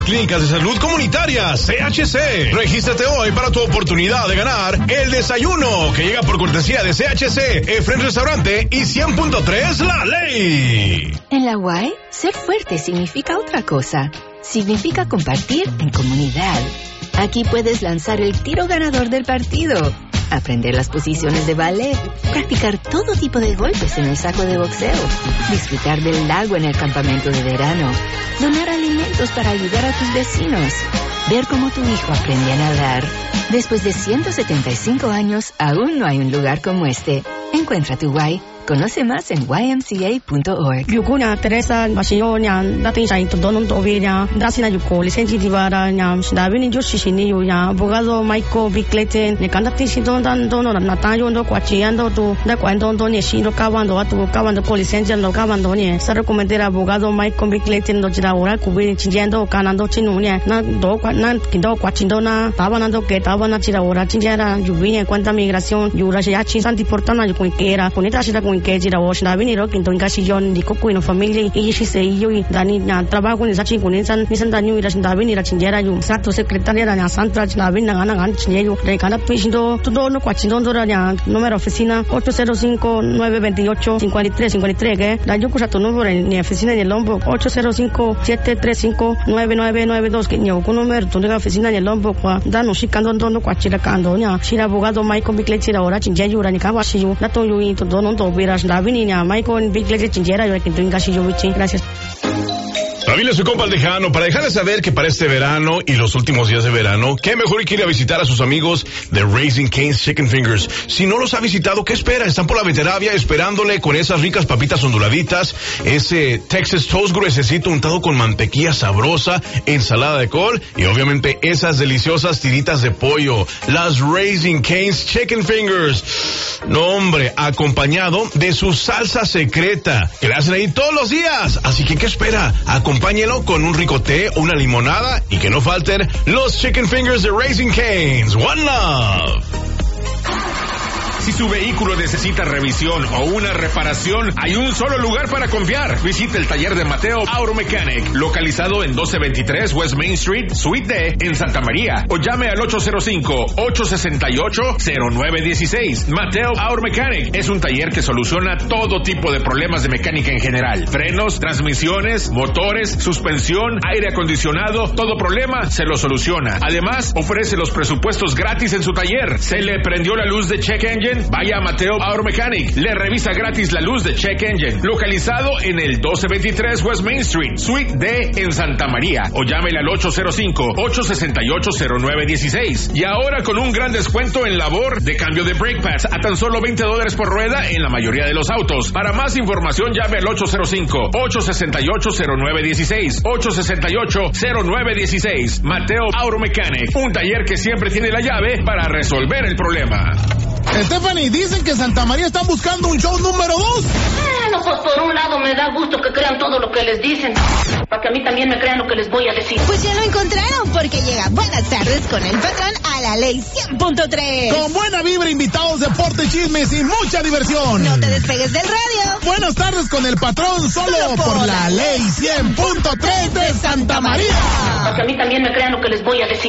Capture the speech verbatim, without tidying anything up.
Clínicas de Salud Comunitaria, C H C. Regístrate hoy para tu oportunidad de ganar el desayuno que llega por cortesía de C H C, Efren Restaurante y cien punto tres La Ley. En la U A E, ser fuerte significa otra cosa. Significa compartir en comunidad. Aquí puedes lanzar el tiro ganador del partido, aprender las posiciones de ballet, practicar todo tipo de golpes en el saco de boxeo, disfrutar del lago en el campamento de verano, donar alimentos para ayudar a tus vecinos, ver cómo tu hijo aprende a nadar. Después de ciento setenta y cinco años, aún no hay un lugar como este. Encuentra tu Y. Conoce más en y m c a punto org. Yukuna Teresa Basionya, dating sa ito donon to obenya, dasina yuko lisensi divara nyam, dabi ni Joshi shini yuya, abogado Michael Bickleten, ne kandati si don dan dono na tayo ndo kwachiando tu, da kwando ndo ni shino kawando atu kawando ko lisensi ndo kawando ni, sa recomendera abogado Michael Bickleten ndo jira ora kubi chinjando kanando chinunya, na do na kindo kwachindo na, tabanando que tabana jira ora chinjara yubinya cuenta migración, yura ya chi santi portana yukunkera, ponita shira que jira wash na biniro kinto ngasi yon di ko ino family i shi se yo dani na trabajo ni sachi kunin san ni san dani ira sin davini ra chinjera yu sato secretaria na santra na bin na na gan chinyo de kana pishindo todo no kwachindo ndora na número oficina ocho cero cinco nueve dos ocho cinco tres cinco tres que la yo kusa tu número ni oficina ni lombo ocho cero cinco siete tres cinco nueve nueve nueve dos que nyo ku número tu de oficina ni lombo kwa dano shikando ndo no kwachira kando nya shira abogado Michael Bickleten ora chinjeyu ura ni kawashi yu na to yu to dono to Davini ni Michael Bickleten chinjera yo que tenga si yo bichi. Gracias. Familia, su compa el Tejano, para dejarles saber que para este verano y los últimos días de verano, qué mejor que ir a visitar a sus amigos de Raising Cane's Chicken Fingers. Si no los ha visitado, ¿qué espera? Están por la Veteravia esperándole con esas ricas papitas onduladitas, ese Texas Toast gruesecito untado con mantequilla sabrosa, ensalada de col y obviamente esas deliciosas tiritas de pollo, las Raising Cane's Chicken Fingers. No, hombre, acompañado de su salsa secreta, que le hacen ahí todos los días. Así que, ¿qué espera? Acompáñelo con un rico té, una limonada y que no falten los Chicken Fingers de Raising Cane's. One Love. Si su vehículo necesita revisión o una reparación, hay un solo lugar para confiar. Visite el taller de Mateo Auto Mechanic, localizado en doce veintitrés West Main Street, Suite D, en Santa María. O llame al ocho cero cinco, ocho seis ocho, cero nueve uno seis. Mateo Auto Mechanic es un taller que soluciona todo tipo de problemas de mecánica en general. Frenos, transmisiones, motores, suspensión, aire acondicionado, todo problema se lo soluciona. Además, ofrece los presupuestos gratis en su taller. ¿Se le prendió la luz de check engine? Vaya a Mateo Auto Mechanic. Le revisa gratis la luz de check engine. Localizado en el doce veintitrés West Main Street, Suite D, en Santa María. O llámele al ocho cero cinco, ocho seis ocho, cero nueve uno seis. Y ahora con un gran descuento en labor de cambio de brake pads a tan solo veinte dólares por rueda en la mayoría de los autos. Para más información llame al ocho cero cinco, ocho seis ocho, cero nueve uno seis. ocho seis ocho, cero nueve uno seis. Mateo Auto Mechanic. Un taller que siempre tiene la llave para resolver el problema. Stephanie, dicen que Santa María están buscando un show número dos. Bueno, pues por un lado me da gusto que crean todo lo que les dicen, para que a mí también me crean lo que les voy a decir. Pues ya lo encontraron, porque llega Buenas Tardes con el Patrón a la Ley cien punto tres. Con buena vibra, invitados, deporte, chismes y mucha diversión. No te despegues del radio. Buenas Tardes con el Patrón, solo, solo por, por la Ley cien punto tres de Santa María. Para que a mí también me crean lo que les voy a decir.